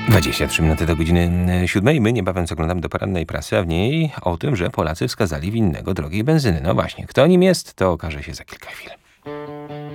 23 minuty do godziny 7. My niebawem zaglądamy do porannej prasy, a w niej o tym, że Polacy wskazali winnego drogiej benzyny. No właśnie, kto nim jest, to okaże się za kilka chwil.